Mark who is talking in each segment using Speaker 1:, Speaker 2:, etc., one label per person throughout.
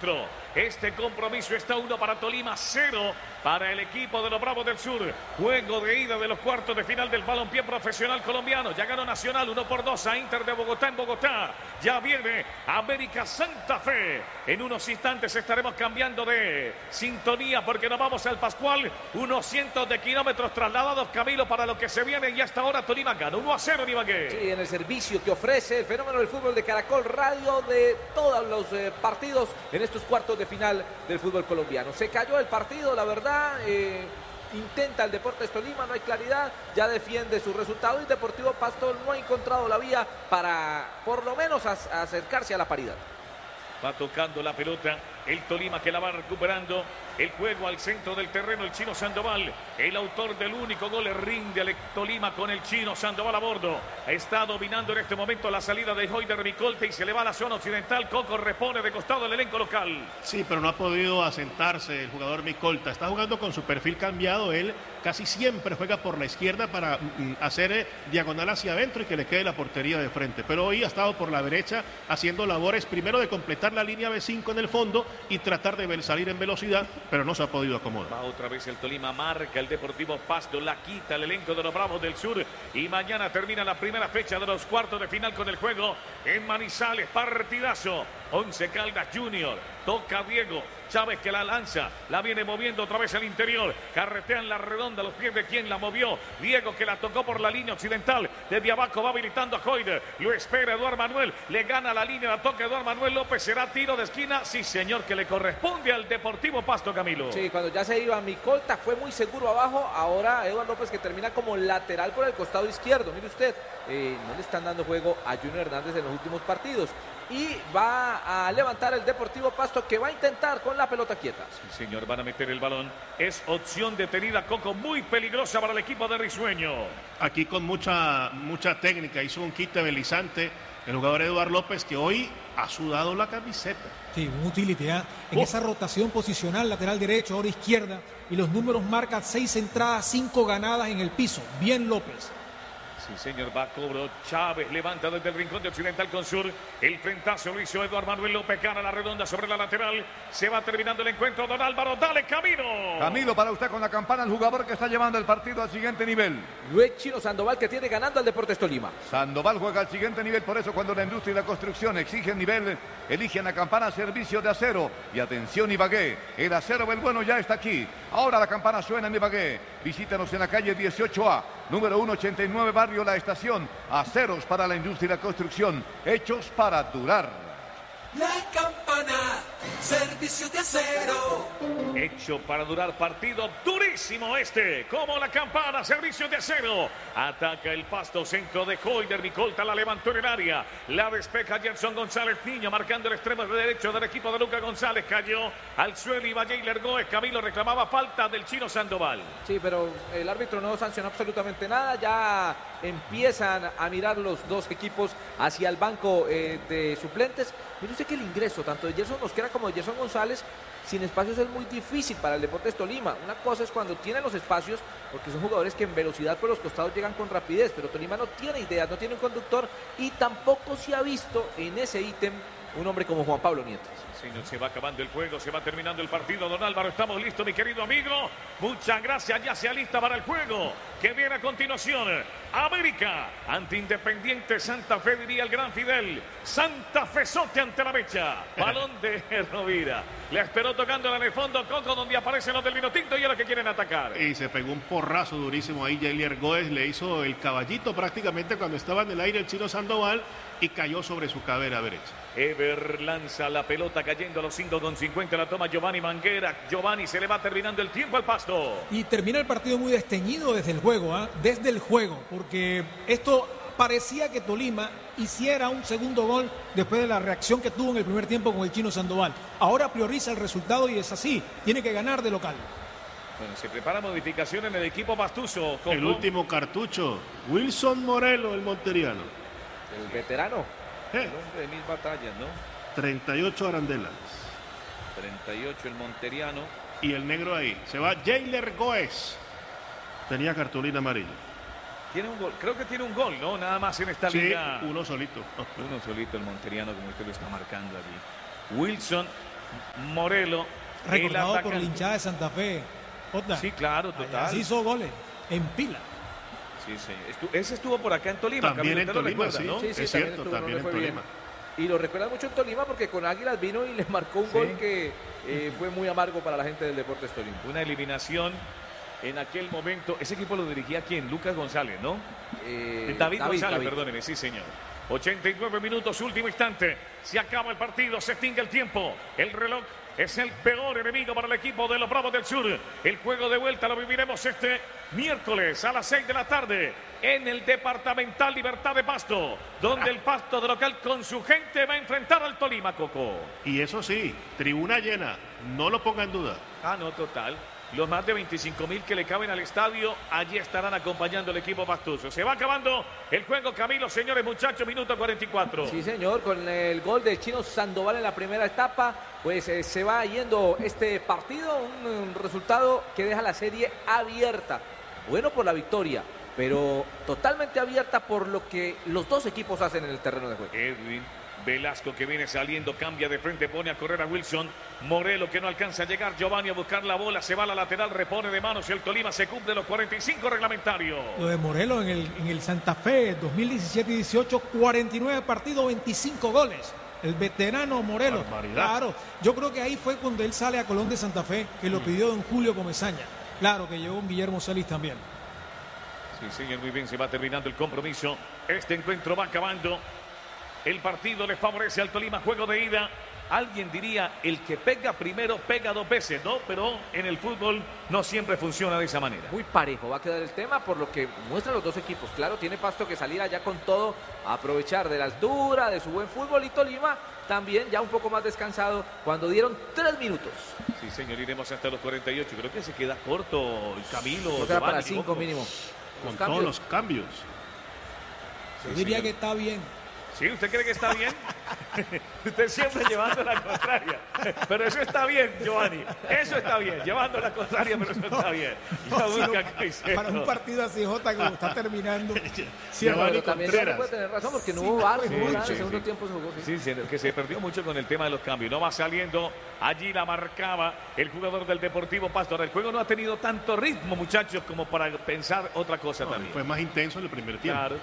Speaker 1: encuentro. Este compromiso está 1 para Tolima, 0 para el equipo de los Bravos del Sur. Juego de ida de los cuartos de final del balompié profesional colombiano. Ya ganó Nacional 1-2 a Inter de Bogotá en Bogotá. Ya viene América Santa Fe. En unos instantes estaremos cambiando de sintonía porque nos vamos al Pascual. Unos cientos de kilómetros trasladados, Camilo, para lo que se viene. Y hasta ahora Tolima gana 1-0 en Ibagué.
Speaker 2: Sí, en el servicio que ofrece el fenómeno del fútbol de Caracol Radio de todos los partidos en estos cuartos de final del fútbol colombiano. Se cayó el partido, la verdad. Intenta el Deportes Tolima, no hay claridad, ya defiende su resultado y Deportivo Pasto no ha encontrado la vía para por lo menos acercarse a la paridad.
Speaker 1: Va tocando la pelota el Tolima, que la va recuperando. El juego al centro del terreno, el Chino Sandoval, el autor del único gol, rinde al Tolima con el Chino Sandoval a bordo. Está dominando en este momento la salida de Hoyder Ricolte y se le va a la zona occidental. Coco repone de costado el elenco local.
Speaker 3: Sí, pero no ha podido asentarse el jugador Micolta. Está jugando con su perfil cambiado. Él casi siempre juega por la izquierda para hacer diagonal hacia adentro y que le quede la portería de frente. Pero hoy ha estado por la derecha haciendo labores primero de completar la línea B5 en el fondo y tratar de salir en velocidad, pero no se ha podido acomodar.
Speaker 1: Va otra vez el Tolima, marca el Deportivo Pasto, la quita el elenco de los Bravos del Sur y mañana termina la primera fecha de los cuartos de final con el juego en Manizales. Partidazo. Once Caldas Junior, toca Diego Chávez que la lanza, la viene moviendo otra vez al interior, carretean la redonda, los pies de quien la movió, Diego que la tocó por la línea occidental, desde abajo va habilitando a Hoyder, lo espera Eduardo Manuel, le gana la línea, la toca Eduardo Manuel López, será tiro de esquina, sí señor, que le corresponde al Deportivo Pasto, Camilo.
Speaker 2: Sí, cuando ya se iba Micolta fue muy seguro abajo, ahora Eduardo López que termina como lateral por el costado izquierdo, mire usted, no le están dando juego a Junior Hernández en los últimos partidos. Y va a levantar el Deportivo Pasto que va a intentar con la pelota quieta.
Speaker 1: Sí, señor, van a meter el balón. Es opción detenida, Coco, muy peligrosa para el equipo de Risueño.
Speaker 3: Aquí con mucha técnica, hizo un quite belizante el jugador Eduardo López, que hoy ha sudado la camiseta.
Speaker 4: Sí, un utility, en esa rotación posicional, lateral derecho, ahora izquierda, y los números marcan 6 entradas, 5 ganadas en el piso. Bien López.
Speaker 1: Sí, señor, va a cobro. Chávez levanta desde el rincón de Occidental con Sur. El frentazo lo hizo Eduardo Manuel López. Gana la redonda sobre la lateral. Se va terminando el encuentro. Don Álvaro, dale Camilo.
Speaker 5: Camilo, para usted con la campana, el jugador que está llevando el partido al siguiente nivel.
Speaker 2: Luis Chino Sandoval que tiene ganando al Deportes Tolima.
Speaker 5: Sandoval juega al siguiente nivel, por eso cuando la industria y la construcción exigen nivel, eligen la campana servicio de acero. Y atención Ibagué, el acero del bueno ya está aquí. Ahora la campana suena en Ibagué. Visítanos en la calle 18A, número 189, barrio La Estación. Aceros para la industria y la construcción, hechos para durar.
Speaker 6: La campana, servicio de acero.
Speaker 1: Hecho para durar, partido durísimo este. Como la campana, servicio de acero. Ataca el Pasto, centro de Hoyder. Micolta la levantó en el área. La despeja Gerson González Niño, marcando el extremo de derecho del equipo de Lucas González. Cayó al suelo y Valleiler Goes. Camilo reclamaba falta del Chino Sandoval.
Speaker 2: Sí, pero el árbitro no sancionó absolutamente nada. Ya empiezan a mirar los dos equipos hacia el banco de suplentes. Mire usted que el ingreso tanto de Gerson Mosquera como de Gerson González sin espacios es muy difícil para el Deportes Tolima. Una cosa es cuando tiene los espacios, porque son jugadores que en velocidad por los costados llegan con rapidez, pero Tolima no tiene ideas, no tiene un conductor y tampoco se ha visto en ese ítem un hombre como Juan Pablo Nieto.
Speaker 1: Señor, se va acabando el juego, se va terminando el partido. Don Álvaro, estamos listos, mi querido amigo. Muchas gracias, ya se alista para el juego que viene a continuación. América ante Independiente Santa Fe, diría el gran Fidel. Santa Fezote ante la mecha. Balón de Rovira. Le esperó tocándola en el fondo, Coco, donde aparecen los del Vinotinto y a los que quieren atacar.
Speaker 3: Y se pegó un porrazo durísimo ahí. Valleiler Goes le hizo el caballito prácticamente cuando estaba en el aire el Chino Sandoval y cayó sobre su cadera derecha.
Speaker 1: Ever lanza la pelota cayendo a los 5:50, la toma Giovanni Manguera. Giovanni, se le va terminando el tiempo al Pasto.
Speaker 4: Y termina el partido muy desteñido desde el juego, desde el juego, porque esto parecía que Tolima hiciera un segundo gol después de la reacción que tuvo en el primer tiempo con el Chino Sandoval. Ahora prioriza el resultado y es así, tiene que ganar de local.
Speaker 1: Bueno, se prepara modificación en el equipo pastuso.
Speaker 3: El último cartucho, Wilson Morelo, el monteriano.
Speaker 2: El veterano.
Speaker 1: El hombre de 1000 batallas, ¿no?
Speaker 3: 38 arandelas.
Speaker 1: 38 el monteriano.
Speaker 3: Y el negro ahí. Se va Valleiler Goes. Tenía cartulina amarilla.
Speaker 1: Tiene un gol, creo que tiene un gol, ¿no? Nada más en esta liga.
Speaker 3: Sí, uno solito.
Speaker 1: Uno solito el monteriano, como usted lo está marcando allí. Wilson Morelo.
Speaker 4: Recordado por la hinchada de Santa Fe. Otla.
Speaker 1: Sí, claro, total.
Speaker 4: Así hizo goles en pila.
Speaker 1: Sí, sí. Ese estuvo por acá en Tolima.
Speaker 3: También en
Speaker 1: Camilo, ¿te lo
Speaker 3: Tolima,
Speaker 1: recuerdas,
Speaker 3: sí.
Speaker 1: no?
Speaker 2: Sí,
Speaker 3: Es
Speaker 2: también
Speaker 3: cierto,
Speaker 2: estuvo,
Speaker 3: también
Speaker 2: no
Speaker 3: en
Speaker 2: le fue bien.
Speaker 3: Tolima.
Speaker 2: Y lo recuerda mucho en Tolima porque con Águilas vino y le marcó un gol que fue muy amargo para la gente del Deportes Tolima.
Speaker 1: Una eliminación en aquel momento. Ese equipo lo dirigía ¿quién? Lucas González, ¿no? David González, perdóneme, sí señor. 89 minutos, último instante. Se acaba el partido, se extingue el tiempo. El reloj es el peor enemigo para el equipo de los Bravos del Sur. El juego de vuelta lo viviremos este miércoles a las 6 de la tarde en el Departamental Libertad de Pasto, donde el Pasto de local con su gente va a enfrentar al Tolima, Coco.
Speaker 3: Y eso sí, tribuna llena, no lo ponga en duda.
Speaker 1: Ah, no, total. Los más de 25.000 que le caben al estadio, allí estarán acompañando al equipo pastuso. Se va acabando el juego, Camilo, señores, muchachos, minuto 44.
Speaker 2: Sí, señor, con el gol del Chino Sandoval en la primera etapa, pues se va yendo este partido, un resultado que deja la serie abierta. Bueno por la victoria, pero totalmente abierta por lo que los dos equipos hacen en el terreno de juego.
Speaker 1: Edwin Velasco que viene saliendo, cambia de frente, pone a correr a Wilson. Morelo que no alcanza a llegar, Giovanni a buscar la bola, se va a la lateral, repone de manos y el Tolima se cumple los 45 reglamentarios.
Speaker 4: Lo de Morelo en el Santa Fe 2017 y 18, 49 partidos, 25 goles. El veterano Morelo.
Speaker 3: Barbaridad.
Speaker 4: Claro, yo creo que ahí fue cuando él sale a Colón de Santa Fe, que lo pidió don Julio Comesaña. Claro que llegó un Guillermo Celis también.
Speaker 1: Sí, señor, muy bien, se va terminando el compromiso. Este encuentro va acabando. El partido le favorece al Tolima, juego de ida. Alguien diría, el que pega primero pega dos veces, ¿no? Pero en el fútbol no siempre funciona de esa manera.
Speaker 2: Muy parejo va a quedar el tema por lo que muestran los dos equipos. Claro, tiene Pasto que salir allá con todo, a aprovechar de la altura, de su buen fútbol, y Tolima también ya un poco más descansado cuando dieron 3 minutos.
Speaker 1: Sí, señor, iremos hasta los 48. Creo que se queda corto el Camilo.
Speaker 2: Creo que era para
Speaker 1: Giovanni,
Speaker 2: 5
Speaker 1: Coco.
Speaker 2: mínimo.
Speaker 3: Con todos los cambios.
Speaker 4: Yo diría
Speaker 1: señor.
Speaker 4: que está bien.
Speaker 1: ¿Sí? ¿Usted cree que está bien? Usted siempre llevando la contraria. Pero eso está bien, Giovanni. Eso está bien. Llevando la contraria, pero eso está bien. Ya busca Caicedo.
Speaker 4: Para un partido así, Jota, como está terminando.
Speaker 2: Sí,
Speaker 3: Giovanni
Speaker 2: pero también
Speaker 3: Contreras.
Speaker 2: puede tener razón porque no hubo VAR,
Speaker 1: sí,
Speaker 2: no hubo nada.
Speaker 1: sí,
Speaker 2: En el segundo
Speaker 1: sí.
Speaker 2: tiempo se jugó. Sí.
Speaker 1: Sí, que se perdió mucho con el tema de los cambios. No va saliendo. Allí la marcaba el jugador del Deportivo Pasto. Ahora, el juego no ha tenido tanto ritmo, muchachos, como para pensar otra cosa también.
Speaker 3: Fue más intenso en el primer tiempo.
Speaker 1: Claro.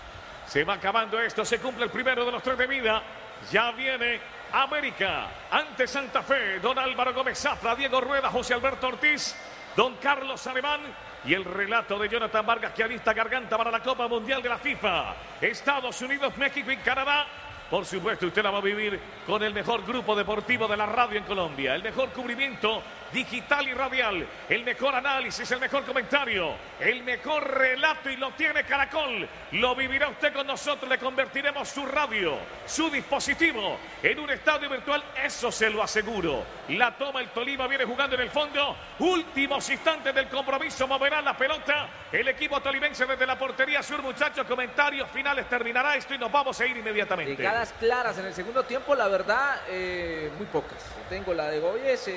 Speaker 1: Se va acabando esto, se cumple el primero de los 3 de vida. Ya viene América ante Santa Fe. Don Álvaro Gómez Zafra, Diego Rueda, José Alberto Ortiz, don Carlos Alemán y el relato de Jonathan Vargas que alista garganta para la Copa Mundial de la FIFA. Estados Unidos, México y Canadá. Por supuesto, usted la va a vivir con el mejor grupo deportivo de la radio en Colombia. El mejor cubrimiento digital y radial. El mejor análisis, el mejor comentario. El mejor relato y lo tiene Caracol. Lo vivirá usted con nosotros. Le convertiremos su radio, su dispositivo en un estadio virtual. Eso se lo aseguro. La toma el Tolima, viene jugando en el fondo. Últimos instantes del compromiso. Moverá la pelota el equipo tolimense desde la portería sur. Muchachos, comentarios finales. Terminará esto y nos vamos a ir inmediatamente.
Speaker 2: Llegadas claras en el segundo tiempo, la verdad, muy pocas. Tengo la de Goyes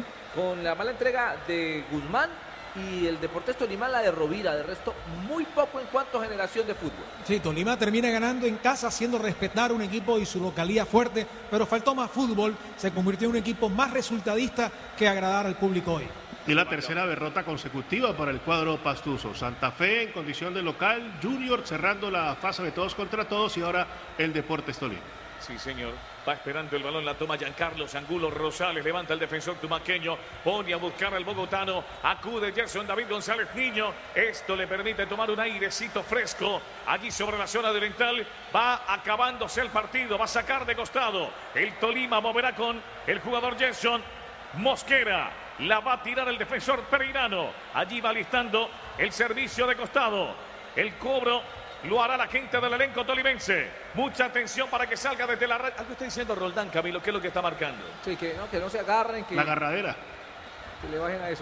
Speaker 2: con la mala entrega de Guzmán y el Deportes Tolima la de Rovira. De resto, muy poco en cuanto a generación de fútbol.
Speaker 4: Sí, Tolima termina ganando en casa, haciendo respetar un equipo y su localía fuerte, pero faltó más fútbol, se convirtió en un equipo más resultadista que agradar al público hoy.
Speaker 3: Y la tercera derrota consecutiva para el cuadro pastuso. Santa Fe en condición de local, Junior cerrando la fase de todos contra todos y ahora el Deportes Tolima.
Speaker 1: Sí, señor. Va esperando el balón, la toma Giancarlo Angulo Rosales, levanta el defensor tumaqueño, pone a buscar al bogotano, acude Gerson David González Niño. Esto le permite tomar un airecito fresco allí sobre la zona oriental. Va acabándose el partido, va a sacar de costado. El Tolima moverá con el jugador Gerson Mosquera. La va a tirar el defensor pereirano. Allí va listando el servicio de costado. El cobro lo hará la gente del elenco tolimense. Mucha atención para que salga desde la red. Algo está diciendo Roldán, Camilo, ¿qué es lo que está marcando?
Speaker 2: Sí, que no se agarren, que
Speaker 3: La agarradera.
Speaker 2: le bajen a eso.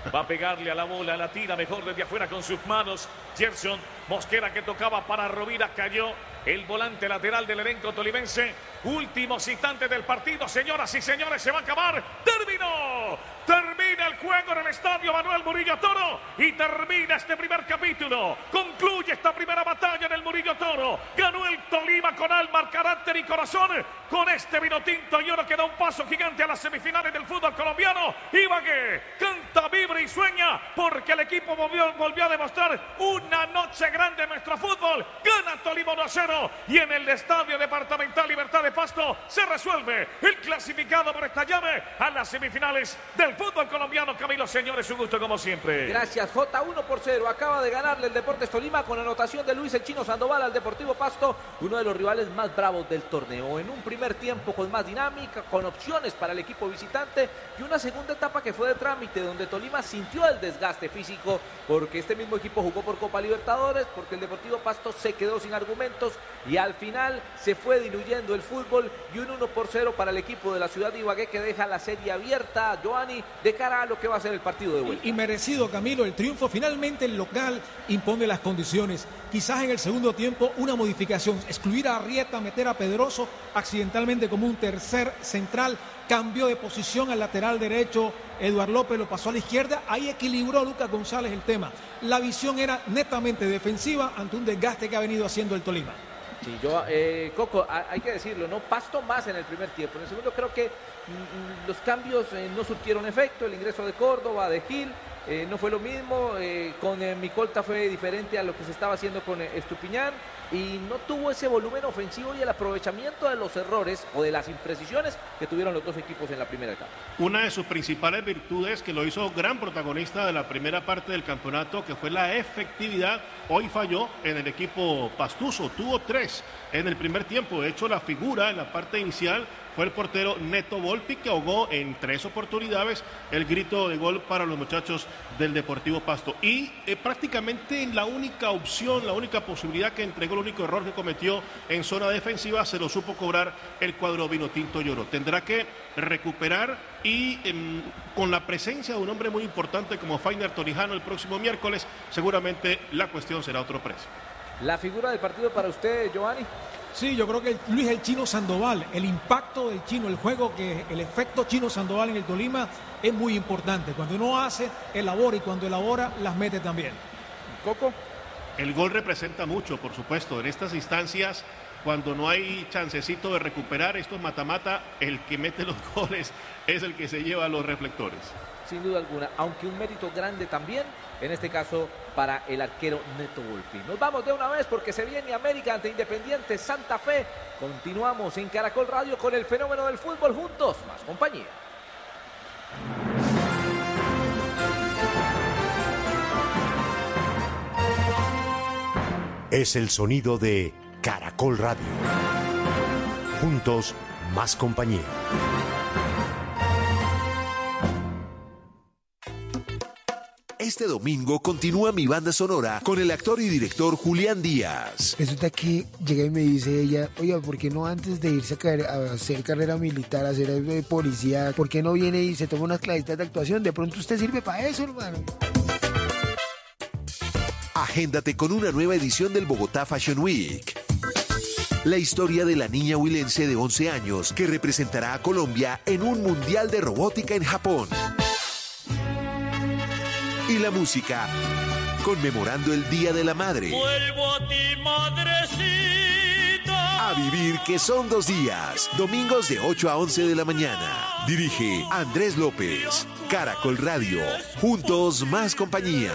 Speaker 1: Va a pegarle a la bola, la tira mejor desde afuera con sus manos. Gerson Mosquera, que tocaba para Rovira, cayó. El volante lateral del elenco tolimense. Últimos instantes del partido, señoras y señores, se va a acabar. ¡Terminó! Termina el juego en el estadio Manuel Murillo Toro y termina este primer capítulo. Concluye esta primera batalla en el Murillo Toro. Ganó el Tolima con alma, carácter y corazón. Con este vino tinto y oro que da un paso gigante a las semifinales del fútbol colombiano. Ibagué canta, vibra y sueña porque el equipo volvió a demostrar una noche grande en nuestro fútbol. Gana Tolima 1-0 y en el estadio departamental Libertad de Pasto se resuelve el clasificado por esta llave a las semifinales del fútbol colombiano. Camilo, señores, un gusto como siempre.
Speaker 2: Gracias, J. 1-0. Acaba de ganarle el Deportes Tolima con anotación de Luis el Chino Sandoval al Deportivo Pasto, uno de los rivales más bravos del torneo. En un primer tiempo con más dinámica, con opciones para el equipo visitante y una segunda etapa que fue de trámite, donde Tolima sintió el desgaste físico porque este mismo equipo jugó por Copa Libertadores, porque el Deportivo Pasto se quedó sin argumentos y al final se fue diluyendo el fútbol y un 1-0 para el equipo de la ciudad de Ibagué, que deja la serie abierta, Giovanni, de cara a lo que va a ser el partido de vuelta.
Speaker 4: Y merecido, Camilo, el triunfo. Finalmente el local impone las condiciones. Quizás en el segundo tiempo una modificación, excluir a Arrieta, meter a Pedroso accidentalmente como un tercer central, cambió de posición al lateral derecho, Eduardo López lo pasó a la izquierda, ahí equilibró Lucas González el tema. La visión era netamente defensiva ante un desgaste que ha venido haciendo el Tolima.
Speaker 2: Sí, Coco, hay que decirlo, ¿no? Pasto más en el primer tiempo. En el segundo creo que los cambios no surtieron efecto. El ingreso de Córdoba, de Gil, no fue lo mismo. Con Micolta fue diferente a lo que se estaba haciendo con Estupiñán. Y no tuvo ese volumen ofensivo y el aprovechamiento de los errores o de las imprecisiones que tuvieron los dos equipos en la primera etapa.
Speaker 3: Una de sus principales virtudes, que lo hizo gran protagonista de la primera parte del campeonato, que fue la efectividad, hoy falló en el equipo pastuso. Tuvo 3 en el primer tiempo. De hecho, la figura en la parte inicial fue el portero Neto Volpi, que ahogó en 3 oportunidades el grito de gol para los muchachos del Deportivo Pasto. Y prácticamente la única opción, la única posibilidad que entregó, el único error que cometió en zona defensiva, se lo supo cobrar el cuadro vinotinto y oro. Tendrá que recuperar y con la presencia de un hombre muy importante como Fainer Torijano el próximo miércoles, seguramente la cuestión será otro precio.
Speaker 2: ¿La figura del partido para usted, Giovanni?
Speaker 4: Sí, yo creo que Luis el Chino Sandoval, el impacto del Chino, el juego, el efecto Chino Sandoval en el Tolima es muy importante. Cuando uno hace, elabora, y cuando elabora, las mete también.
Speaker 2: Coco.
Speaker 3: El gol representa mucho, por supuesto. En estas instancias, cuando no hay chancecito de recuperar estos mata-mata, el que mete los goles es el que se lleva los reflectores.
Speaker 2: Sin duda alguna, aunque un mérito grande también, en este caso para el arquero Neto Volpi. Nos vamos de una vez porque se viene América ante Independiente Santa Fe. Continuamos en Caracol Radio con el fenómeno del fútbol juntos, más compañía.
Speaker 7: Es el sonido de Caracol Radio. Juntos, más compañía. Este domingo continúa mi banda sonora con el actor y director Julián Díaz.
Speaker 8: Resulta que llega y me dice ella, oiga, ¿por qué no antes de irse a hacer carrera militar, a hacer policía, por qué no viene y se toma unas clasitas de actuación? De pronto usted sirve para eso, hermano.
Speaker 7: Agéndate con una nueva edición del Bogotá Fashion Week. La historia de la niña huilense de 11 años que representará a Colombia en un mundial de robótica en Japón. Y la música, conmemorando el Día de la Madre.
Speaker 6: Vuelvo a ti, madrecita.
Speaker 7: A vivir, que son 2 días. Domingos de 8 a 11 de la mañana. Dirige Andrés López. Caracol Radio. Juntos, más compañía.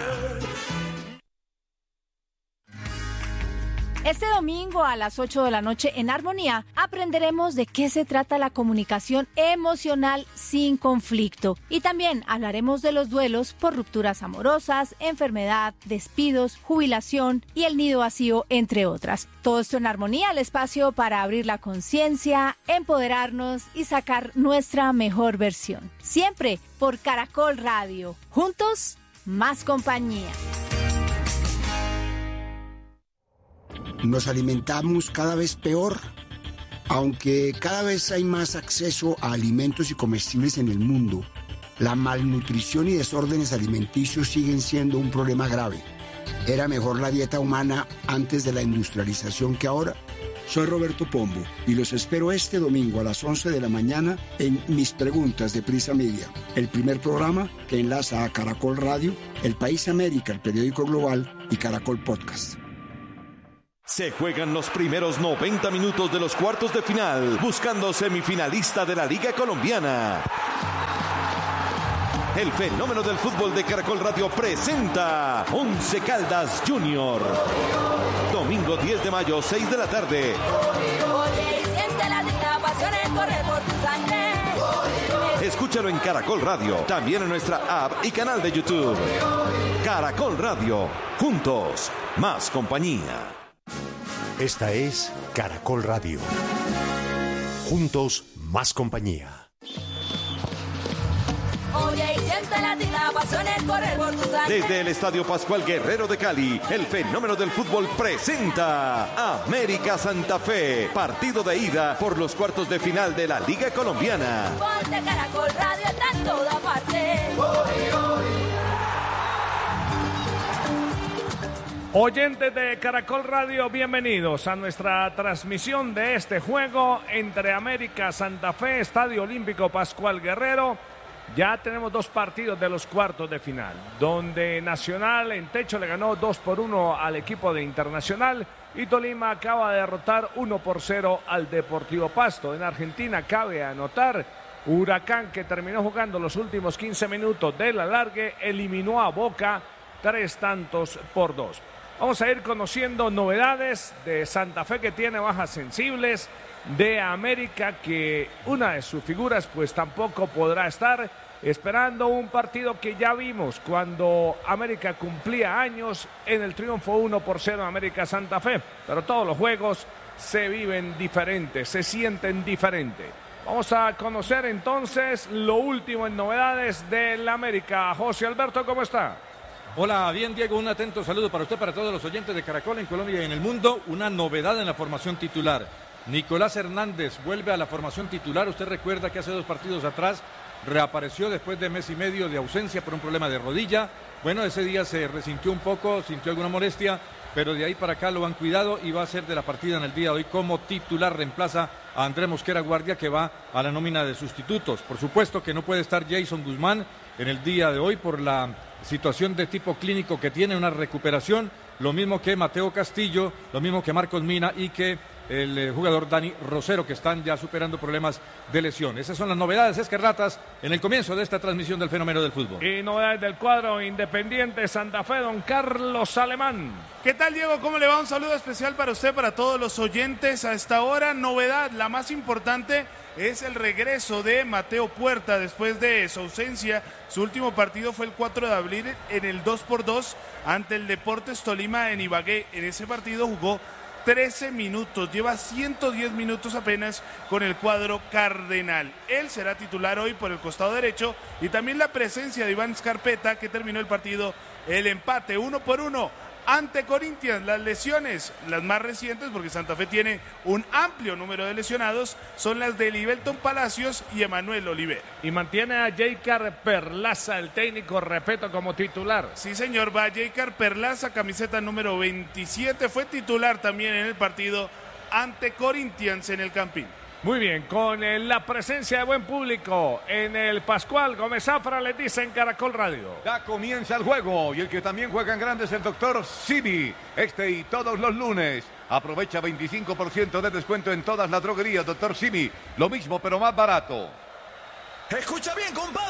Speaker 9: Este domingo a las 8 de la noche en Armonía aprenderemos de qué se trata la comunicación emocional sin conflicto. Y también hablaremos de los duelos por rupturas amorosas, enfermedad, despidos, jubilación y el nido vacío, entre otras. Todo esto en Armonía, el espacio para abrir la conciencia, empoderarnos y sacar nuestra mejor versión. Siempre por Caracol Radio. Juntos, más compañía.
Speaker 10: Nos alimentamos cada vez peor, aunque cada vez hay más acceso a alimentos y comestibles en el mundo. La malnutrición y desórdenes alimenticios siguen siendo un problema grave. ¿Era mejor la dieta humana antes de la industrialización que ahora? Soy Roberto Pombo y los espero este domingo a las 11 de la mañana en Mis Preguntas de Prisa Media, el primer programa que enlaza a Caracol Radio, El País América, el periódico global y Caracol Podcast.
Speaker 11: Se juegan los primeros 90 minutos de los cuartos de final, buscando semifinalista de la Liga Colombiana. El fenómeno del fútbol de Caracol Radio presenta Once Caldas Junior. Domingo 10 de mayo, 6 de la tarde. Escúchalo en Caracol Radio, también en nuestra app y canal de YouTube. Caracol Radio, juntos, más compañía.
Speaker 12: Esta es Caracol Radio. Juntos, más compañía.
Speaker 11: Desde el Estadio Pascual Guerrero de Cali, el fenómeno del fútbol presenta América Santa Fe, partido de ida por los cuartos de final de la Liga Colombiana.
Speaker 13: Ponte Caracol Radio, está en toda parte.
Speaker 1: Oyentes de Caracol Radio, bienvenidos a nuestra transmisión de este juego entre América Santa Fe, Estadio Olímpico Pascual Guerrero. Ya tenemos dos partidos de los cuartos de final, donde Nacional en techo le ganó 2-1 al equipo de Internacional y Tolima acaba de derrotar 1-0 al Deportivo Pasto. En Argentina cabe anotar, Huracán, que terminó jugando los últimos 15 minutos del alargue, eliminó a Boca 3-2. Vamos a ir conociendo novedades de Santa Fe, que tiene bajas sensibles, de América, que una de sus figuras pues tampoco podrá estar, esperando un partido que ya vimos cuando América cumplía años en el triunfo 1-0 en América Santa Fe. Pero todos los juegos se viven diferentes, se sienten diferentes. Vamos a conocer entonces lo último en novedades del América. José Alberto, ¿cómo está?
Speaker 14: Hola, bien Diego, un atento saludo para usted, para todos los oyentes de Caracol en Colombia y en el mundo. Una novedad en la formación titular. Nicolás Hernández vuelve a la formación titular. Usted recuerda que hace 2 partidos atrás reapareció después de mes y medio de ausencia por un problema de rodilla. Bueno, ese día se resintió un poco, sintió alguna molestia, pero de ahí para acá lo han cuidado y va a ser de la partida en el día de hoy como titular. Reemplaza a André Mosquera Guardia, que va a la nómina de sustitutos. Por supuesto que no puede estar Jason Guzmán en el día de hoy por la situación de tipo clínico que tiene, una recuperación, lo mismo que Mateo Castillo, lo mismo que Marcos Mina y que el jugador Dani Rosero, que están ya superando problemas de lesión. Esas son las novedades escarlatas en el comienzo de esta transmisión del fenómeno del fútbol.
Speaker 1: Y novedades del cuadro Independiente Santa Fe, don Carlos Alemán.
Speaker 15: ¿Qué tal, Diego? ¿Cómo le va? Un saludo especial para usted, para todos los oyentes. A esta hora, novedad, la más importante es el regreso de Mateo Puerta después de su ausencia. Su último partido fue el 4 de abril en el 2x2 ante el Deportes Tolima en Ibagué. En ese partido jugó 13 minutos, lleva 110 minutos apenas con el cuadro cardenal. Él será titular hoy por el costado derecho y también la presencia de Iván Scarpeta, que terminó el partido el empate 1-1 ante Corinthians. Las lesiones, las más recientes, porque Santa Fe tiene un amplio número de lesionados, son las de Libelton Palacios y Emanuel Oliver.
Speaker 1: Y mantiene a Jeicar Perlaza, el técnico, repito, como titular.
Speaker 15: Sí, señor, va Jeicar Perlaza, camiseta número 27, fue titular también en el partido ante Corinthians en el Campín.
Speaker 1: Muy bien, con la presencia de buen público en el Pascual Gómez Zafra, les dice en Caracol Radio.
Speaker 5: Ya comienza el juego y el que también juega en grande es el doctor Simi. Este y todos los lunes. Aprovecha 25% de descuento en todas las droguerías, doctor Simi. Lo mismo pero más barato.
Speaker 6: Escucha bien, compadre.